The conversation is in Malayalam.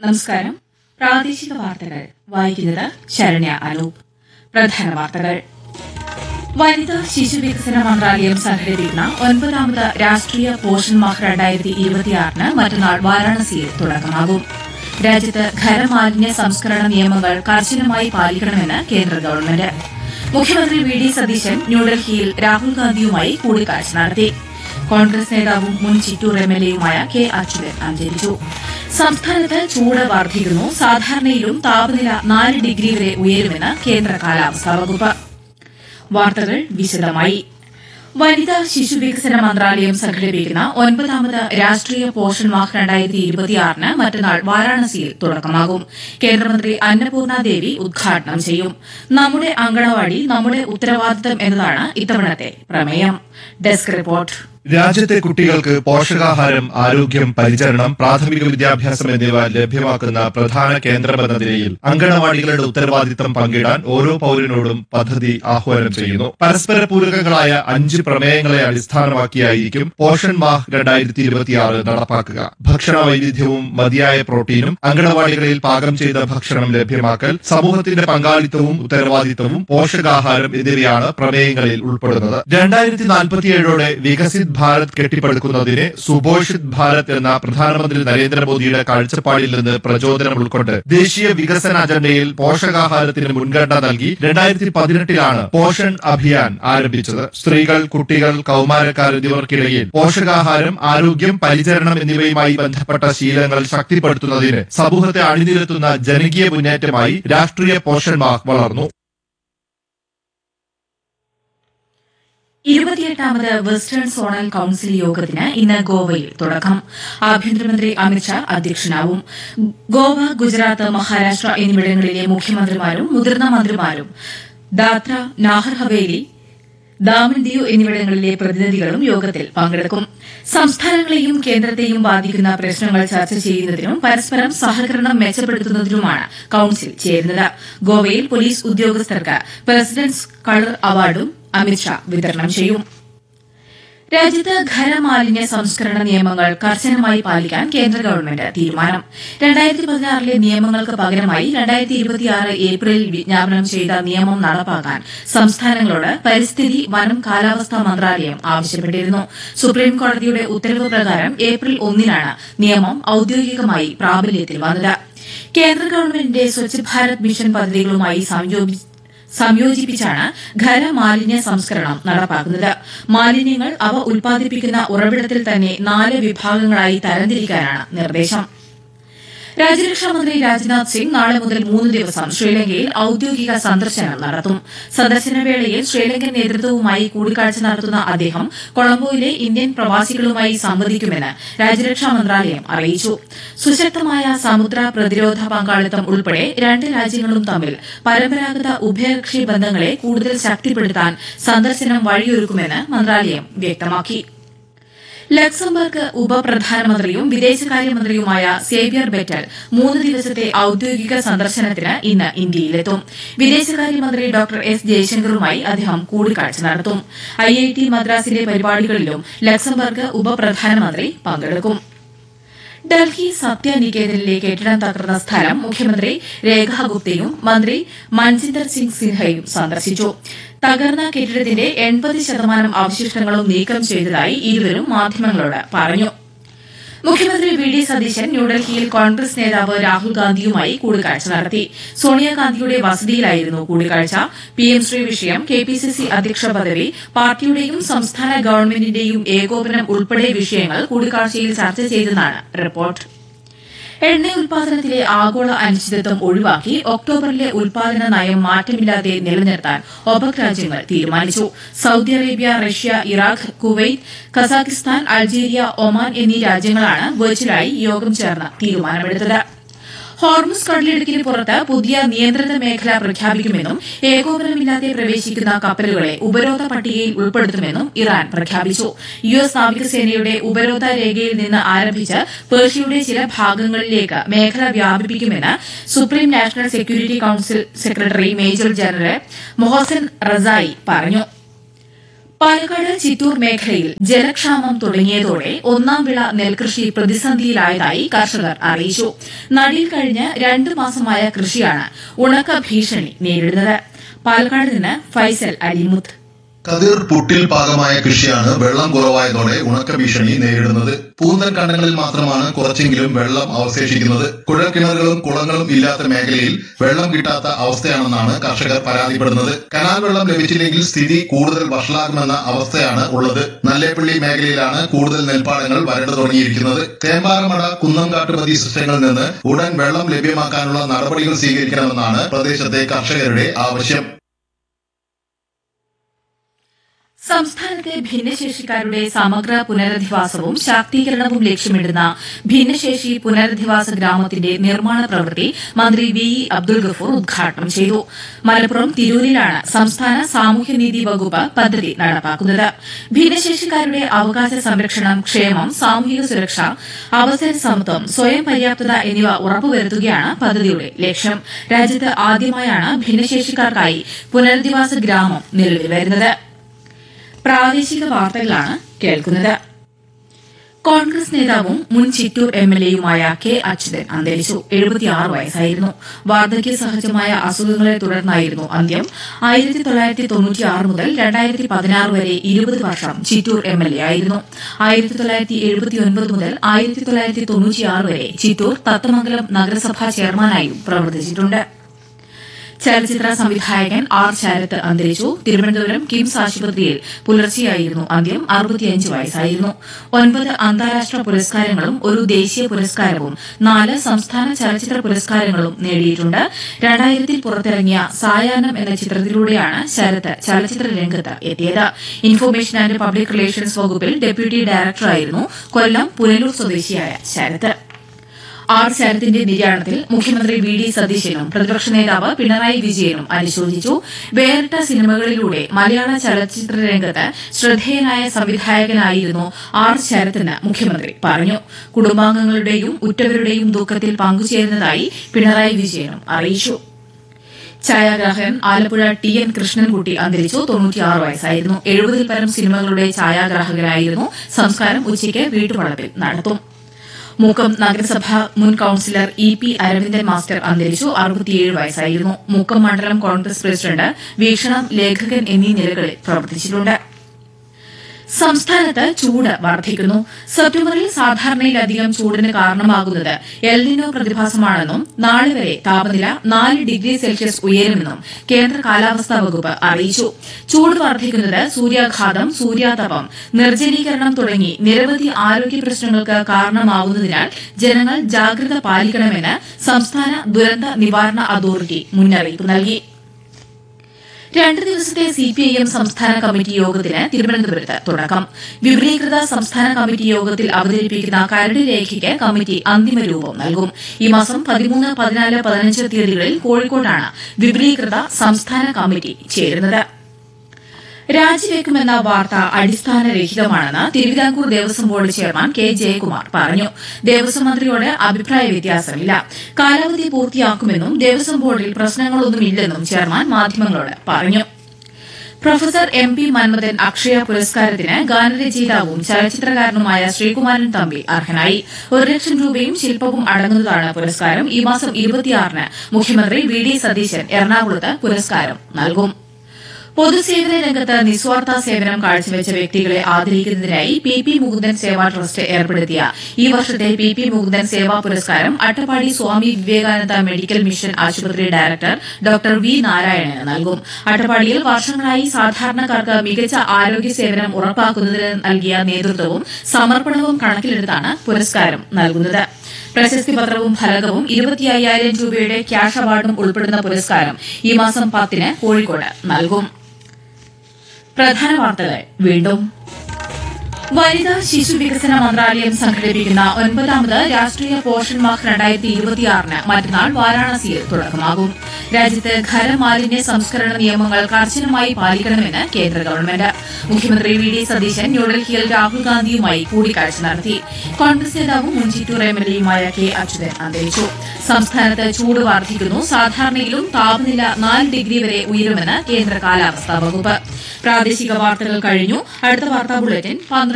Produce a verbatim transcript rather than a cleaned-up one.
നമസ്കാരം. പ്രാദേശിക വാർത്തകൾ വായിക്കുന്നത് ശരണ്യ അനൂപ്. പ്രധാന വാർത്തകൾ. വനിതാ ശിശുവികസന മന്ത്രാലയം സംഘടിപ്പിക്കുന്ന ഒൻപതാമത് രാഷ്ട്രീയ പോഷൺ മാഹ് രണ്ടായിരത്തി ഇരുപത്തിയാറിന് മറ്റന്നാൾ വാരാണസിയിൽ തുടക്കമാകും. രാജ്യത്ത് ഖരമാലിന്യ സംസ്കരണ നിയമങ്ങൾ കർശനമായി പാലിക്കണമെന്ന് കേന്ദ്ര ഗവൺമെന്റ്. മുഖ്യമന്ത്രി വി ഡി സതീശൻ ന്യൂഡൽഹിയിൽ രാഹുൽ ഗാന്ധിയുമായി കൂടിക്കാഴ്ച നടത്തി. കോൺഗ്രസ് നേതാവും മുൻ Chittur M L എയുമായ K Achuthan അന്തരിച്ചു. സംസ്ഥാനത്ത് ചൂട് വർദ്ധിക്കുന്നു. സാധാരണയിലും താപനില നാല് ഡിഗ്രി വരെ ഉയരുമെന്ന് കേന്ദ്ര കാലാവസ്ഥാ വകുപ്പ്. വാർത്തകൾ വിശദമായി. വനിതാ ശിശുവികസന മന്ത്രാലയം സംഘടിപ്പിക്കുന്ന ഒൻപതാമത് രാഷ്ട്രീയ പോഷൺ മാഹ് രണ്ടായിരത്തി ഇരുപത്തിയാറിന് മറ്റന്നാൾ വാരാണസിയിൽ തുടക്കമാകും. കേന്ദ്രമന്ത്രി അന്നപൂർണ ദേവി ഉദ്ഘാടനം ചെയ്യും. നമ്മുടെ അങ്കണവാടി നമ്മുടെ ഉത്തരവാദിത്തം എന്നതാണ് ഇത്തവണത്തെ പ്രമേയം. Desk report. രാജ്യത്തെ കുട്ടികൾക്ക് പോഷകാഹാരം, ആരോഗ്യം, പരിചരണം, പ്രാഥമിക വിദ്യാഭ്യാസം എന്നിവ ലഭ്യമാക്കുന്ന പ്രധാന കേന്ദ്രമെന്ന നിലയിൽ അങ്കണവാടികളുടെ ഉത്തരവാദിത്തം പങ്കിടാൻ ഓരോ പൌരനോടും പദ്ധതി ആഹ്വാനം ചെയ്യുന്നു. പരസ്പര പൂരകങ്ങളായ അഞ്ച് പ്രമേയങ്ങളെ അടിസ്ഥാനമാക്കിയായിരിക്കും പോഷൺ മാഹ് രണ്ടായിരത്തി ഇരുപത്തിയാറ് നടപ്പാക്കുക. ഭക്ഷണ വൈവിധ്യവും മതിയായ പ്രോട്ടീനും, അങ്കണവാടികളിൽ പാകം ചെയ്ത ഭക്ഷണം ലഭ്യമാക്കൽ, സമൂഹത്തിന്റെ പങ്കാളിത്തവും ഉത്തരവാദിത്തവും, പോഷകാഹാരം എന്നിവയാണ് പ്രമേയങ്ങളിൽ ഉൾപ്പെടുന്നത്. രണ്ടായിരത്തി നാൽപ്പത്തിയേഴോടെ വികസിത് ഭാരത് കെട്ടിപ്പടുക്കുന്നതിന് സുപോഷിത് ഭാരത് എന്ന പ്രധാനമന്ത്രി നരേന്ദ്രമോദിയുടെ കാഴ്ചപ്പാടിൽ നിന്ന് പ്രചോദനം ഉൾക്കൊണ്ട് ദേശീയ വികസന അജണ്ടയിൽ പോഷകാഹാരത്തിന് മുൻഗണന നൽകി രണ്ടായിരത്തി പതിനെട്ടിലാണ് പോഷൺ അഭിയാൻ ആരംഭിച്ചത്. സ്ത്രീകൾ, കുട്ടികൾ, കൌമാരക്കാർ എന്നിവർക്കിടയിൽ പോഷകാഹാരം, ആരോഗ്യം, പരിചരണം എന്നിവയുമായി ബന്ധപ്പെട്ട ശീലങ്ങൾ ശക്തിപ്പെടുത്തുന്നതിന് സമൂഹത്തെ അണിനിരത്തുന്ന ജനകീയ മുന്നേറ്റമായി രാഷ്ട്രീയ പോഷൺ മാഹ് വളർന്നു. ഇരുപത്തിയെട്ടാമത് വെസ്റ്റേൺ സോണൽ കൌൺസിൽ യോഗത്തിന് ഇന്ന് ഗോവയിൽ തുടക്കം. ആഭ്യന്തരമന്ത്രി അമിത്ഷാ അധ്യക്ഷനാവും. ഗോവ, ഗുജറാത്ത്, മഹാരാഷ്ട്ര എന്നിവിടങ്ങളിലെ മുഖ്യമന്ത്രിമാരും മുതിർന്ന മന്ത്രിമാരും, ദാദ്ര, നാഹർ ഹവേലി, ദാമൻ ദിയു എന്നിവിടങ്ങളിലെ പ്രതിനിധികളും യോഗത്തിൽ പങ്കെടുക്കും. സംസ്ഥാനങ്ങളെയും കേന്ദ്രത്തെയും ബാധിക്കുന്ന പ്രശ്നങ്ങൾ ചർച്ച ചെയ്യുന്നതിനും പരസ്പരം സഹകരണം മെച്ചപ്പെടുത്തുന്നതിനുമാണ് കൌൺസിൽ ചേരുന്നത്. ഗോവയിൽ പോലീസ് ഉദ്യോഗസ്ഥർക്ക് പ്രസിഡന്റ്സ് കളർ അവാർഡും അമിത്ഷാ വിതരണം ചെയ്യും. രാജ്യത്ത് ഖരമാലിന്യ സംസ്കരണ നിയമങ്ങൾ കർശനമായി പാലിക്കാൻ കേന്ദ്ര ഗവൺമെന്റ് തീരുമാനം. രണ്ടായിരത്തി പതിനാറിലെ നിയമങ്ങൾക്ക് പകരമായി രണ്ടായിരത്തി ഇരുപത്തിയാറ് ഏപ്രിലിൽ വിജ്ഞാപനം ചെയ്ത നിയമം നടപ്പാക്കാൻ സംസ്ഥാനങ്ങളോട് പരിസ്ഥിതി, വനം, കാലാവസ്ഥാ മന്ത്രാലയം ആവശ്യപ്പെട്ടിരുന്നു. സുപ്രീംകോടതിയുടെ ഉത്തരവ് പ്രകാരം ഏപ്രിൽ ഒന്നിനാണ് നിയമം ഔദ്യോഗികമായി പ്രാബല്യത്തിൽ വന്നത്. കേന്ദ്ര ഗവൺമെന്റിന്റെ സ്വച്ഛ് ഭാരത് മിഷൻ പദ്ധതികളുമായി സംയോജിച്ച് സംയോജിപ്പിച്ചാണ് ഖരമാലിന്യ സംസ്കരണം നടപ്പാക്കുന്നത്. മാലിന്യങ്ങൾ അവ ഉൽപ്പാദിപ്പിക്കുന്ന ഉറവിടത്തിൽ തന്നെ നാല് വിഭാഗങ്ങളായി തരംതിരിക്കാനാണ് നിർദ്ദേശം. രാജ്യരക്ഷാമന്ത്രി രാജ്നാഥ് സിംഗ് നാളെ മുതൽ മൂന്ന് ദിവസം ശ്രീലങ്കയിൽ ഔദ്യോഗിക സന്ദർശനം നടത്തും. സന്ദർശനവേളയിൽ ശ്രീലങ്കൻ നേതൃത്വവുമായി കൂടിക്കാഴ്ച നടത്തുന്ന അദ്ദേഹം കൊളംബോയിലെ ഇന്ത്യൻ പ്രവാസികളുമായി സംവദിക്കുമെന്ന് രാജ്യരക്ഷാ മന്ത്രാലയം അറിയിച്ചു. സുശക്തമായ സമുദ്ര പ്രതിരോധ പങ്കാളിത്തം ഉൾപ്പെടെ രണ്ട് രാജ്യങ്ങളും തമ്മിൽ പരമ്പരാഗത ഉഭയകക്ഷി ബന്ധങ്ങളെ കൂടുതൽ ശക്തിപ്പെടുത്താൻ സന്ദർശനം വഴിയൊരുക്കുമെന്ന് മന്ത്രാലയം വ്യക്തമാക്കി. ലക്സംബർഗ് ഉപപ്രധാനമന്ത്രിയും വിദേശകാര്യമന്ത്രിയുമായ സേവ്യർ ബെറ്റൽ മൂന്ന് ദിവസത്തെ ഔദ്യോഗിക സന്ദർശനത്തിന് ഇന്ന് ഇന്ത്യയിലെത്തും. വിദേശകാര്യമന്ത്രി ഡോക്ടർ എസ് ജയശങ്കറുമായി അദ്ദേഹം കൂടിക്കാഴ്ച നടത്തും. ഐ ഐ ടി മദ്രാസിലെ പരിപാടികളിലും ലക്സംബർഗ് ഉപപ്രധാനമന്ത്രി പങ്കെടുക്കും. ഡൽഹി സത്യനികേതനിലെ കെട്ടിടം തകർന്ന സ്ഥലം മുഖ്യമന്ത്രി രേഖാ ഗുപ്തയും മന്ത്രി മൻജിന്ദർ സിംഗ് സിൻഹയും സന്ദർശിച്ചു. തകർന്ന കെട്ടിടത്തിന്റെ എൺപത് ശതമാനം അവശിഷ്ടങ്ങളും നീക്കം ചെയ്തതായി ഇരുവരും മാധ്യമങ്ങളോട് പറഞ്ഞു. മുഖ്യമന്ത്രി വി ഡി സതീശൻ ന്യൂഡൽഹിയിൽ കോൺഗ്രസ് നേതാവ് രാഹുൽ ഗാന്ധിയുമായി കൂടിക്കാഴ്ച നടത്തി. സോണിയാഗാന്ധിയുടെ വസതിയിലായിരുന്നു കൂടിക്കാഴ്ച. പി എം ശ്രീ വിഷയം, കെ പി സി സി അധ്യക്ഷ പദവി, പാർട്ടിയുടെയും സംസ്ഥാന ഗവൺമെന്റിന്റെയും ഏകോപനം ഉൾപ്പെടെ വിഷയങ്ങൾ കൂടിക്കാഴ്ചയിൽ ചർച്ച ചെയ്തെന്നാണ് റിപ്പോർട്ട്. എണ്ണ ഉൽപാദനത്തിലെ ആഗോള അനിശ്ചിതത്വം ഒഴിവാക്കി ഒക്ടോബറിലെ ഉൽപാദന നയം മാറ്റമില്ലാതെ നിലനിർത്താൻ ഒപെക് രാജ്യങ്ങൾ തീരുമാനിച്ചു. Saudi Arabia, Russia, Iraq, Kuwait, Kazakhstan, Algeria, Oman എന്നീ രാജ്യങ്ങളാണ് വെർച്വലായി യോഗം ചേർന്ന് തീരുമാനമെടുത്തത്. ഹോർമുസ് കടലിടുക്കിന് പുറത്ത് പുതിയ നിയന്ത്രിത മേഖല പ്രഖ്യാപിക്കുമെന്നും ഏകോപനമില്ലാതെ പ്രവേശിക്കുന്ന കപ്പലുകളെ ഉപരോധ പട്ടികയിൽ ഉൾപ്പെടുത്തുമെന്നും ഇറാൻ പ്രഖ്യാപിച്ചു. യു എസ് നാവികസേനയുടെ ഉപരോധ രേഖയിൽ നിന്ന് ആരംഭിച്ച് പേർഷ്യയുടെ ചില ഭാഗങ്ങളിലേക്ക് മേഖല വ്യാപിപ്പിക്കുമെന്ന് supreme national security council secretary major general Mohsin റസായി പറഞ്ഞു. പാലക്കാട് ചിറ്റൂർ മേഖലയിൽ ജലക്ഷാമം തുടങ്ങിയതോടെ ഒന്നാം വിള നെൽകൃഷി പ്രതിസന്ധിയിലായതായി കർഷകർ അറിയിച്ചു. നടീൽ കഴിഞ്ഞ് രണ്ട് മാസമായ കൃഷിയാണ് ഉണക്ക ഭീഷണി നേരിടുന്നത്. പാലക്കാട് നിന്ന് ഫൈസൽ അലിമുത്ത്. കതിർ പുട്ടിൽ പാകമായ കൃഷിയാണ് വെള്ളം കുറവായതോടെ ഉണക്ക ഭീഷണി നേരിടുന്നത്. പൂന്തൻ കണ്ടങ്ങളിൽ മാത്രമാണ് കുറച്ചെങ്കിലും വെള്ളം അവശേഷിക്കുന്നത്. കുഴൽക്കിണറുകളും കുളങ്ങളും ഇല്ലാത്ത മേഖലയിൽ വെള്ളം കിട്ടാത്ത അവസ്ഥയാണെന്നാണ് കർഷകർ പരാതിപ്പെടുന്നത്. കനാൽ വെള്ളം ലഭിച്ചില്ലെങ്കിൽ സ്ഥിതി കൂടുതൽ വഷളാകുമെന്ന അവസ്ഥയാണ് ഉള്ളത്. നല്ലേപ്പള്ളി മേഖലയിലാണ് കൂടുതൽ നെൽപ്പാടങ്ങൾ വരണ്ടു തുടങ്ങിയിരിക്കുന്നത്. തേമ്പാറമട കുന്നംകാട്ടുമതി സിസ്റ്റങ്ങളിൽ നിന്ന് ഉടൻ വെള്ളം ലഭ്യമാക്കാനുള്ള നടപടികൾ സ്വീകരിക്കണമെന്നാണ് പ്രദേശത്തെ കർഷകരുടെ ആവശ്യം. സംസ്ഥാനത്തെ ഭിന്നശേഷിക്കാരുടെ സമഗ്ര പുനരധിവാസവും ശാക്തീകരണവും ലക്ഷ്യമിടുന്ന ഭിന്നശേഷി പുനരധിവാസ ഗ്രാമത്തിന്റെ നിർമ്മാണ പ്രവൃത്തി മന്ത്രി വി ഇ അബ്ദുൽ ഗഫൂർ ഉദ്ഘാടനം ചെയ്തു. മലപ്പുറം തിരൂരിലാണ് സംസ്ഥാന സാമൂഹ്യനീതി വകുപ്പ് പദ്ധതി നടപ്പാക്കുന്നത്. ഭിന്നശേഷിക്കാരുടെ അവകാശ സംരക്ഷണം, ക്ഷേമം, സാമൂഹിക സുരക്ഷ, അവസര സമത്വം, സ്വയം പര്യാപ്തത എന്നിവ ഉറപ്പുവരുത്തുകയാണ് പദ്ധതിയുടെ ലക്ഷ്യം. രാജ്യത്ത് ആദ്യമായാണ് ഭിന്നശേഷിക്കാർക്കായി പുനരധിവാസ ഗ്രാമം നിലവിൽ വരുന്നത്. പ്രാദേശിക വാർത്തകളാണ് കേൾക്കുന്നത്. കോൺഗ്രസ് നേതാവും മുൻ Chittur M L എയുമായ K Achuthan അന്തരിച്ചു. എഴുപത്തിയാറ് വയസ്സായിരുന്നു. വാർദ്ധക്യ സഹജമായ അസുഖങ്ങളെ തുടർന്നായിരുന്നു അന്ത്യം. ആയിരത്തി തൊള്ളായിരത്തി തൊണ്ണൂറ്റിയാറ് മുതൽ രണ്ടായിരത്തി പതിനാറ് വരെ ഇരുപത് വർഷം ചിറ്റൂർ എം എൽ എ ആയിരുന്നു. ആയിരത്തി തൊള്ളായിരത്തി എഴുപത്തിയൊൻപത് മുതൽ ആയിരത്തി തൊള്ളായിരത്തി തൊണ്ണൂറ്റിയാറ് വരെ ചിറ്റൂർ തത്തമംഗലം നഗരസഭാ ചെയർമാനായും പ്രവർത്തിച്ചിട്ടുണ്ട്. ചലച്ചിത്ര സംവിധായകൻ ആർ ശരത് അന്തരിച്ചു. തിരുവനന്തപുരം കിംസ് ആശുപത്രിയിൽ പുലർച്ചെയായിരുന്നു അന്ത്യം. അറുപത്തിയഞ്ച് വയസ്സായിരുന്നു. ഒൻപത് അന്താരാഷ്ട്ര പുരസ്കാരങ്ങളും ഒരു ദേശീയ പുരസ്കാരവും നാല് സംസ്ഥാന ചലച്ചിത്ര പുരസ്കാരങ്ങളും നേടിയിട്ടുണ്ട്. രണ്ടായിരത്തിൽ പുറത്തിറങ്ങിയ സായാഹ്നം എന്ന ചിത്രത്തിലൂടെയാണ് ശരത് ചലച്ചിത്ര രംഗത്ത് എത്തിയത്. ഇൻഫർമേഷൻ ആന്റ് പബ്ലിക് റിലേഷൻസ് വകുപ്പിൽ ഡെപ്യൂട്ടി ഡയറക്ടറായിരുന്നു. കൊല്ലം പുനലൂർ സ്വദേശിയായ ശരത്. ആർ ശരത്തിന്റെ നിര്യാണത്തിൽ മുഖ്യമന്ത്രി വി ഡി സതീശനും പ്രതിപക്ഷ നേതാവ് പിണറായി വിജയനും അനുശോചിച്ചു. വേറിട്ട സിനിമകളിലൂടെ മലയാള ചലച്ചിത്ര രംഗത്ത് ശ്രദ്ധേയനായ സംവിധായകനായിരുന്നു ആർ ശരതെന്ന് മുഖ്യമന്ത്രി പറഞ്ഞു. കുടുംബാംഗങ്ങളുടെയും ഉറ്റവരുടെയും ദുഃഖത്തിൽ പങ്കുചേരുന്നതായി പിണറായി വിജയനും അറിയിച്ചു. ഛായാഗ്രാഹകൻ ആലപ്പുഴ ടി എൻ കൃഷ്ണൻകുട്ടി അന്തരിച്ചു. തൊണ്ണൂറ്റിയാറ് വയസ്സായിരുന്നു. എഴുപതിൽ പരം സിനിമകളുടെ ഛായാഗ്രാഹകനായിരുന്നു. സംസ്കാരം ഉച്ചയ്ക്ക് വീട്ടുവളപ്പിൽ നടത്തും. മൂക്കം നഗരസഭ മുൻ councillor E P Aravindan master അന്തരിച്ചു. അറുപത്തിയേഴ് വയസ്സായിരുന്നു. മൂക്കം മണ്ഡലം കോൺഗ്രസ് പ്രസിഡന്റ്, വീക്ഷണം, ലേഖകൻ എന്നീ നിലകളിൽ പ്രവർത്തിച്ചിട്ടുണ്ട്. സംസ്ഥാനത്ത് ചൂട് വർദ്ധിക്കുന്നു. സെപ്റ്റംബറിൽ സാധാരണയിലധികം ചൂടിന് കാരണമാകുന്നത് എൽനിനോ പ്രതിഭാസമാണെന്നും നാളെ വരെ താപനില നാല് ഡിഗ്രി സെൽഷ്യസ് ഉയരുമെന്നും കേന്ദ്ര കാലാവസ്ഥാ വകുപ്പ് അറിയിച്ചു. ചൂട് വർദ്ധിക്കുന്നത് സൂര്യാഘാതം, സൂര്യാതപം, നിർജ്ജലീകരണം തുടങ്ങി നിരവധി ആരോഗ്യ പ്രശ്നങ്ങൾക്ക് കാരണമാകുന്നതിനാൽ ജനങ്ങൾ ജാഗ്രത പാലിക്കണമെന്ന് സംസ്ഥാന ദുരന്ത നിവാരണ അതോറിറ്റി മുന്നറിയിപ്പ് നൽകി. രണ്ട് ദിവസത്തെ സിപിഐഎം സംസ്ഥാന കമ്മിറ്റി യോഗത്തിന് തിരുവനന്തപുരത്ത് തുടക്കം. വിപുലീകൃത സംസ്ഥാന കമ്മിറ്റി യോഗത്തിൽ അവതരിപ്പിക്കുന്ന കരട് രേഖയ്ക്ക് കമ്മിറ്റി അന്തിമരൂപം നൽകും. ഈ മാസം പതിമൂന്ന്, പതിനാല്, പതിനഞ്ച് തീയതികളിൽ കോഴിക്കോട്ടാണ് വിപുലീകൃത സംസ്ഥാന കമ്മിറ്റി ചേരുന്നത്. രാജിവെക്കുമെന്ന വാർത്ത അടിസ്ഥാനരഹിതമാണെന്ന് Thiruvithamkoor Devaswom board chairman K Jayakumar പറഞ്ഞു. ദേവസ്വം മന്ത്രിയോട് അഭിപ്രായ വ്യത്യാസമില്ല. കാലാവധി പൂർത്തിയാക്കുമെന്നും ദേവസ്വം ബോർഡിൽ പ്രശ്നങ്ങളൊന്നുമില്ലെന്നും ചെയർമാൻ മാധ്യമങ്ങളോട് പറഞ്ഞു. Professor M P Manmadhan Akshaya പുരസ്കാരത്തിന് ഗാനരചയിതാവും ചലച്ചിത്രകാരനുമായ ശ്രീകുമാരൻ തമ്പി അർഹനായി. ഒരു ലക്ഷം രൂപയും ശില്പവും അടങ്ങുന്നതാണ് പുരസ്കാരം. ഈ മാസം ഇരുപത്തിയാറിന് മുഖ്യമന്ത്രി വി ഡി സതീശൻ എറണാകുളത്ത് പുരസ്കാരം നൽകും. പൊതുസേവന രംഗത്ത് നിസ്വാർത്ഥ സേവനം കാഴ്ചവെച്ച വ്യക്തികളെ ആദരിക്കുന്നതിനായി പി പി മുകുന്ദൻ സേവാ ട്രസ്റ്റ് ഏർപ്പെടുത്തിയ ഈ വർഷത്തെ പി പി മുകുന്ദൻ സേവാ പുരസ്കാരം അട്ടപ്പാടി സ്വാമി വിവേകാനന്ദ മെഡിക്കൽ മിഷൻ ആശുപത്രി ഡയറക്ടർ ഡോക്ടർ വി നാരായണന് നൽകും. അട്ടപ്പാടിയിൽ വർഷങ്ങളായി സാധാരണക്കാർക്ക് മികച്ച ആരോഗ്യ സേവനം ഉറപ്പാക്കുന്നതിന് നൽകിയ നേതൃത്വവും സമർപ്പണവും കണക്കിലെടുത്താണ് പുരസ്കാരം നൽകുന്നത്. പ്രശസ്തി പത്രവും ഫലകവും ഇരുപത്തി അയ്യായിരം രൂപയുടെ ക്യാഷ് അവാർഡും ഉൾപ്പെടുന്ന പുരസ്കാരം ഈ മാസം പത്തിന് കോഴിക്കോട് നൽകും. പ്രധാന വാർത്തകൾ വീണ്ടും. വനിതാ ശിശു വികസന മന്ത്രാലയം സംഘടിപ്പിക്കുന്ന ഒൻപതാമത് രാഷ്ട്രീയ പോഷൺ മാഹ് രണ്ടായിരത്തി ഇരുപത്തിയാറിന് മറ്റന്നാൾ വാരാണസിയിൽ തുടക്കമാകും. രാജ്യത്ത് ഖരമാലിന്യ സംസ്കരണ നിയമങ്ങൾ കർശനമായി പാലിക്കണമെന്ന് കേന്ദ്ര ഗവൺമെന്റ്. മുഖ്യമന്ത്രി വി ഡി സതീശൻ ന്യൂഡൽഹിയിൽ രാഹുൽ ഗാന്ധിയുമായി കൂടിക്കാഴ്ച നടത്തി. കോൺഗ്രസ് നേതാവും മുൻ Chittur M L എയുമായ K Achuthan അന്തരിച്ചു. സംസ്ഥാനത്ത് ചൂട് വർദ്ധിക്കുന്നു. സാധാരണയിലും താപനില നാല് ഡിഗ്രി വരെ ഉയരുമെന്ന് കേന്ദ്ര കാലാവസ്ഥാ വകുപ്പ്. പ്രാദേശിക വാർത്തകൾ കഴിഞ്ഞു. അടുത്ത വാർത്താ ബുള്ളറ്റിൻ പന്ത്രണ്ട്